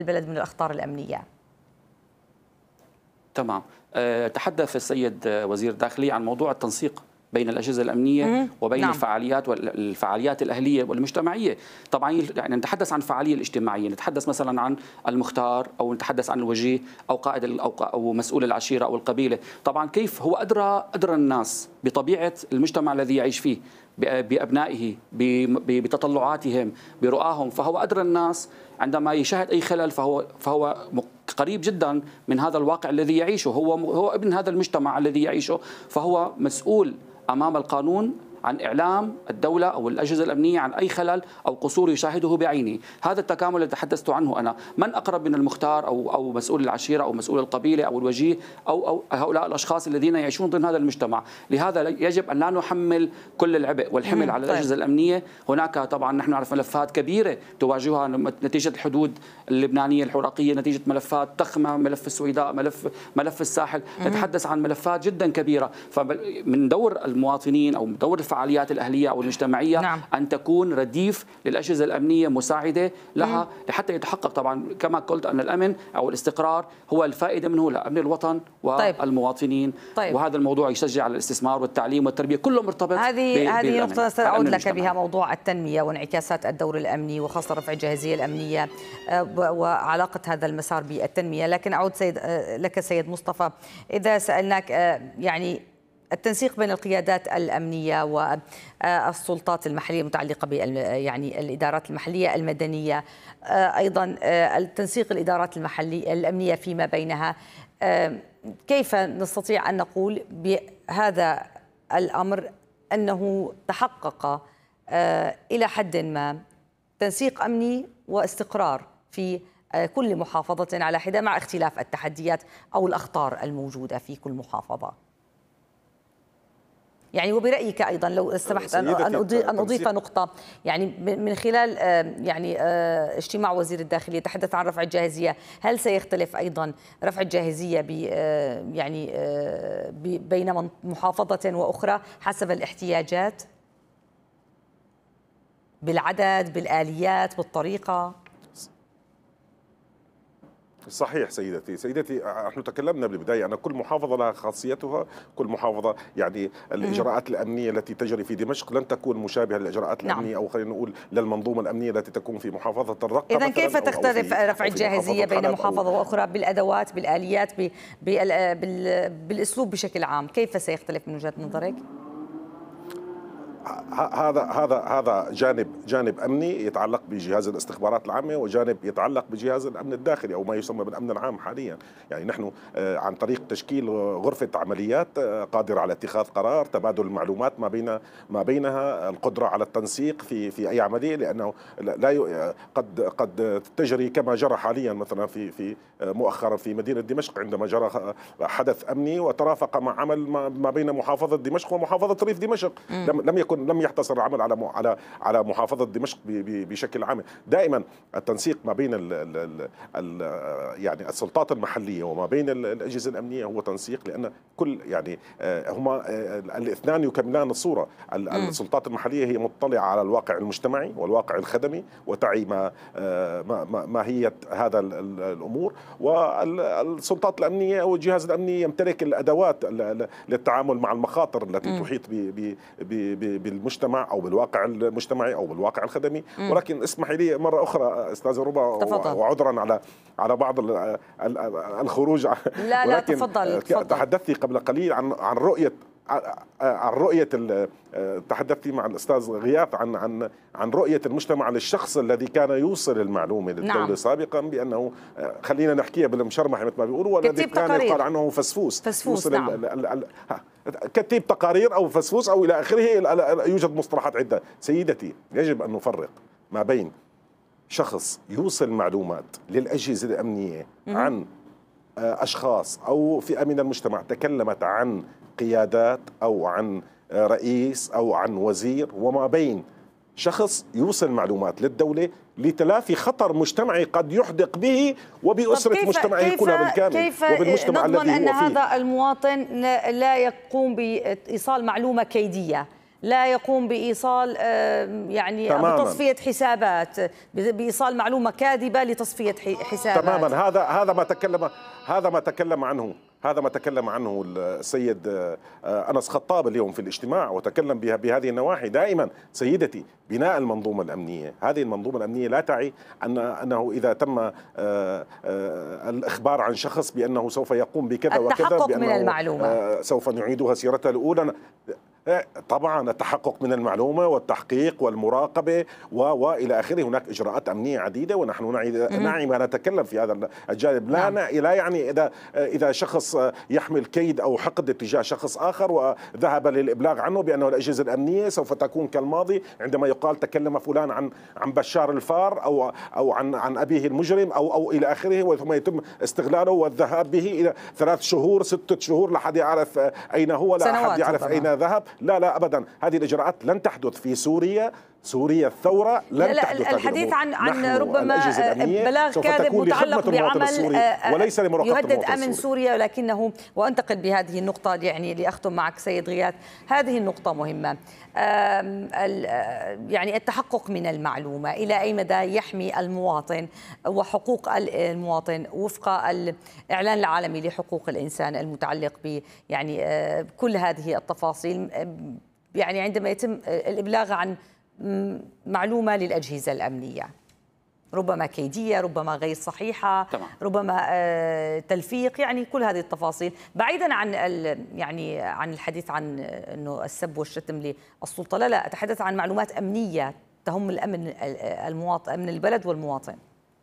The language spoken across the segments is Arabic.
البلد من الأخطار الأمنية. تمام. تحدث السيد وزير الداخلية عن موضوع التنسيق بين الأجهزة الأمنية وبين نعم. الفعاليات الأهلية والمجتمعية. طبعا يعني نتحدث عن الفعالية الاجتماعية، نتحدث مثلا عن المختار أو نتحدث عن الوجيه أو قائد أو مسؤول العشيرة أو القبيلة. طبعا كيف هو أدرى الناس بطبيعة المجتمع الذي يعيش فيه، بأبنائه، بتطلعاتهم، برؤاهم. فهو أدرى الناس عندما يشاهد أي خلل فهو قريب جدا من هذا الواقع الذي يعيشه، هو ابن هذا المجتمع الذي يعيشه، فهو مسؤول أمام القانون عن إعلام الدولة أو الأجهزة الأمنية عن أي خلل أو قصور يشاهده بعينه. هذا التكامل الذي تحدثت عنه أنا، من أقرب من المختار أو مسؤول العشيرة أو مسؤول القبيلة أو الوجيه أو هؤلاء الأشخاص الذين يعيشون ضمن هذا المجتمع. لهذا يجب أن لا نحمل كل العبء والحمل على الأجهزة الأمنية. هناك طبعا نحن نعرف ملفات كبيرة تواجهها نتيجة الحدود اللبنانية الحراقية، نتيجة ملفات ضخمة، ملف السويداء، ملف الساحل. نتحدث عن ملفات جدا كبيرة. فمن دور المواطنين أو دور الفعاليات الأهلية أو المجتمعية نعم. أن تكون رديف للأجهزة الأمنية، مساعدة لها لحتى يتحقق طبعا كما قلت أن الأمن أو الاستقرار هو الفائدة منه لأمن الوطن والمواطنين. طيب. وهذا الموضوع يشجع على الاستثمار والتعليم والتربية، كله مرتبط. هذه نقطة سأعود لك بها، موضوع التنمية وانعكاسات الدور الأمني وخاصة رفع الجاهزية الأمنية وعلاقة هذا المسار بالتنمية. لكن أعود لك سيد مصطفى، إذا سألناك يعني التنسيق بين القيادات الأمنية والسلطات المحلية المتعلقة يعني الإدارات المحلية المدنية، أيضا التنسيق الإدارات الأمنية فيما بينها، كيف نستطيع أن نقول بهذا الأمر أنه تحقق إلى حد ما تنسيق أمني واستقرار في كل محافظة على حدة مع اختلاف التحديات أو الأخطار الموجودة في كل محافظة؟ يعني وبرأيك أيضا لو سمحت أن أضيف نقطة، يعني من خلال يعني اجتماع وزير الداخلية تحدث عن رفع الجاهزية، هل سيختلف أيضا رفع الجاهزية يعني بين محافظة وأخرى حسب الاحتياجات، بالعدد، بالآليات، بالطريقة؟ صحيح سيدتي، نحن تكلمنا بالبداية أن كل محافظة لها خاصيتها، كل محافظة يعني الإجراءات الأمنية التي تجري في دمشق لن تكون مشابهة للإجراءات الأمنية أو خلينا نقول للمنظومة الأمنية التي تكون في محافظة الرقة. إذن كيف تختلف رفع الجاهزية بين محافظة وأخرى بالأدوات، بالآليات، بالأسلوب بشكل عام؟ كيف سيختلف من وجهة نظرك؟ هذا جانب امني يتعلق بجهاز الاستخبارات العامه، وجانب يتعلق بجهاز الامن الداخلي او ما يسمى بالامن العام حاليا. يعني نحن عن طريق تشكيل غرفه عمليات قادره على اتخاذ قرار، تبادل المعلومات ما بينها، القدره على التنسيق في اي عمليه، لانه لا قد تجري كما جرى حاليا مثلا في مؤخرا في مدينه دمشق عندما جرى حدث امني وترافق مع عمل ما بين محافظه دمشق ومحافظه ريف دمشق. لم يحتصر العمل على محافظة دمشق بشكل عام. دائما التنسيق ما بين يعني السلطات المحلية وما بين الأجهزة الأمنية هو تنسيق، لأن كل يعني هما الاثنان يكملان الصورة. السلطات المحلية هي مطلعة على الواقع المجتمعي والواقع الخدمي وتعي ماهية هذا الأمور، والسلطات الأمنية أو الجهاز الأمني يمتلك الأدوات للتعامل مع المخاطر التي تحيط بالمجتمع أو بالواقع المجتمعي أو بالواقع الخدمي. ولكن اسمحي لي مرة أخرى أستاذ ربا، وعذرا على بعض الخروج، لا تفضل. تحدثت قبل قليل عن رؤية تحدثت مع الأستاذ غياث عن رؤية المجتمع للشخص الذي كان يوصل المعلومة للدولة. نعم. سابقا بأنه خلينا نحكيها بالمشرمح مثل ما بيقولوا، والذي كان يقال عنه فسفوس. نعم. كتيب تقارير أو فسفوس أو إلى آخره، يوجد مصطلحات عدة. سيدتي، يجب أن نفرق ما بين شخص يوصل معلومات للأجهزة الأمنية عن أشخاص أو فئة من المجتمع تكلمت عن قيادات أو عن رئيس أو عن وزير، وما بين شخص يوصل معلومات للدولة لتلافي خطر مجتمعي قد يحدق به وبأسرة مجتمعه كلها بالكامل وبالمجتمع الذي هو فيه. كيف نضمن أن هذا المواطن لا يقوم بإيصال معلومة كيدية لا يقوم بإيصال يعني بتصفية حسابات، بإيصال معلومة كاذبة لتصفية حسابات. تماما. هذا ما تكلم عنه السيد أنس خطاب اليوم في الاجتماع، وتكلم بهذه النواحي. دائما سيدتي بناء المنظومة الأمنية، هذه المنظومة الأمنية لا تعي أنه إذا تم الإخبار عن شخص بأنه سوف يقوم بكذا وكذا، التحقق من المعلومة سوف نعيدها سيرتها الأولى. طبعا التحقق من المعلومة والتحقيق والمراقبة وإلى آخره. هناك إجراءات أمنية عديدة، ونحن نعي ما نتكلم في هذا الجانب. لا يعني إذا شخص يحمل كيد أو حقد تجاه شخص آخر وذهب للإبلاغ عنه بأنه الأجهزة الأمنية سوف تكون كالماضي عندما يقال تكلم فلان عن بشار الفار أو عن أبيه المجرم أو إلى آخره، ثم يتم استغلاله والذهاب به إلى 3 شهور 6 شهور لا أحد يعرف أين هو، لا أحد يعرف أين ذهب. لا أبدا، هذه الإجراءات لن تحدث في سوريا الثورة لن تحدث. الحديث عن ربما بلاغ كاذب متعلق بعمل وليس لمراقبة يهدد أمن سوريا، ولكنه وأنتقل بهذه النقطة يعني لأختم معك سيد غياث. هذه النقطة مهمة، يعني التحقق من المعلومة إلى أي مدى يحمي المواطن وحقوق المواطن وفق الإعلان العالمي لحقوق الإنسان المتعلق ب يعني كل هذه التفاصيل. يعني عندما يتم الإبلاغ عن معلومة للأجهزة الأمنية ربما كيدية، ربما غير صحيحة، ربما تلفيق، يعني كل هذه التفاصيل بعيدا عن يعني عن الحديث عن انه السب والشتم للسلطة. لا أتحدث عن معلومات أمنية تهم الأمن المواطن، أمن البلد والمواطن.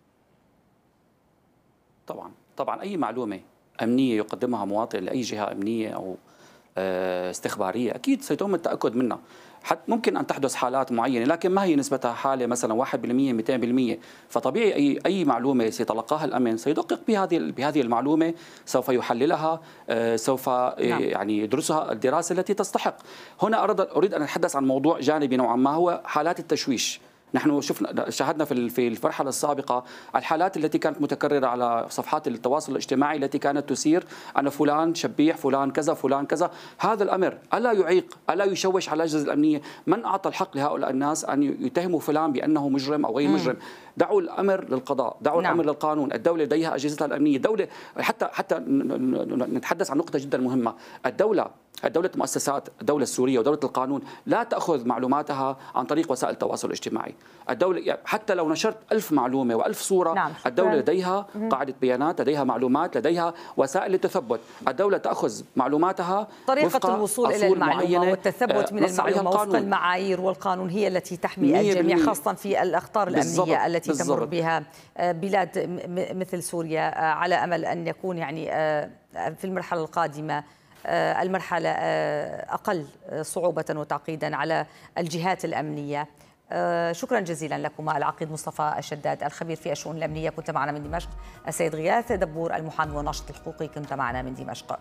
طبعا أي معلومة أمنية يقدمها مواطن لأي جهة أمنية أو استخبارية أكيد سيتم التأكد منها. حتى ممكن أن تحدث حالات معينة، لكن ما هي نسبتها حالة مثلا 1% 200%. فطبيعي أي معلومة سيتلقاها الأمن سيدقق بهذه المعلومة، سوف يحللها، سوف يعني يدرسها الدراسة التي تستحق. هنا أريد أن أتحدث عن موضوع جانبي نوعا ما، هو حالات التشويش. نحن شاهدنا في المرحلة السابقة الحالات التي كانت متكررة على صفحات التواصل الاجتماعي التي كانت تثير أن فلان شبيح، فلان كذا، فلان كذا. هذا الأمر ألا يعيق، ألا يشوش على الأجهزة الأمنية؟ من أعطى الحق لهؤلاء الناس أن يتهموا فلان بأنه مجرم أو غير مجرم؟ دعوا الأمر للقضاء، دعوا الأمر للقانون. الدولة لديها أجهزتها الأمنية. الدولة حتى نتحدث عن نقطة جدا مهمة. الدولة مؤسسات الدولة السورية ودولة القانون لا تأخذ معلوماتها عن طريق وسائل التواصل الاجتماعي. الدولة حتى لو نشرت 1000 معلومة و1000 صورة، الدولة لديها قاعدة بيانات، لديها معلومات، لديها وسائل للتثبت. الدولة تأخذ معلوماتها طريقة الوصول إلى المعلومة والتثبت من المعلومة وفق المعايير والقانون هي التي تحمي الجميع، خاصة في الأخطار الأمنية التي تمر بها بلاد مثل سوريا، على أمل أن يكون يعني في المرحلة القادمة المرحلة أقل صعوبة وتعقيدا على الجهات الأمنية. شكرا جزيلا لكما العقيد مصطفى الشداد الخبير في الشؤون الأمنية كنت معنا من دمشق، السيد غياث دبور المحامي والناشط الحقوقي كنت معنا من دمشق.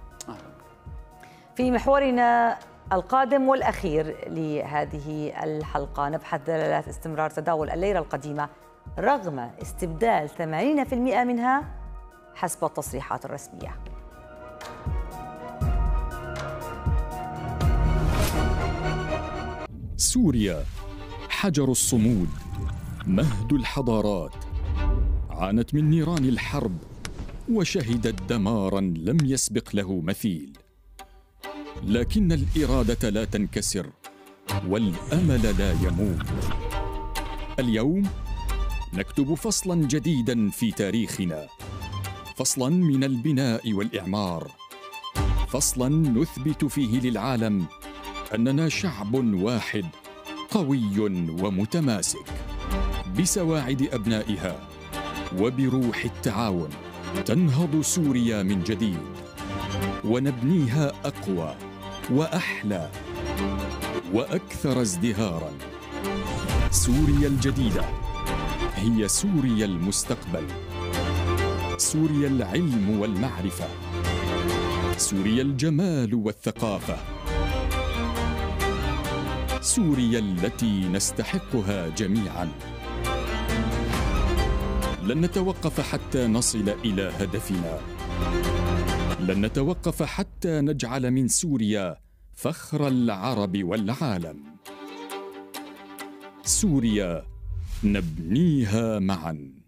في محورنا القادم والأخير لهذه الحلقة نبحث دلالات استمرار تداول الليرة القديمة رغم استبدال 80% منها حسب التصريحات الرسمية. سوريا حجر الصمود، مهد الحضارات، عانت من نيران الحرب وشهدت دماراً لم يسبق له مثيل، لكن الإرادة لا تنكسر والأمل لا يموت. اليوم نكتب فصلاً جديداً في تاريخنا، فصلاً من البناء والإعمار، فصلاً نثبت فيه للعالم أننا شعب واحد قوي ومتماسك. بسواعد أبنائها وبروح التعاون تنهض سوريا من جديد ونبنيها أقوى وأحلى وأكثر ازدهاراً. سوريا الجديدة هي سوريا المستقبل، سوريا العلم والمعرفة، سوريا الجمال والثقافة، سوريا التي نستحقها جميعاً. لن نتوقف حتى نصل إلى هدفنا، لن نتوقف حتى نجعل من سوريا فخر العرب والعالم. سوريا نبنيها معا.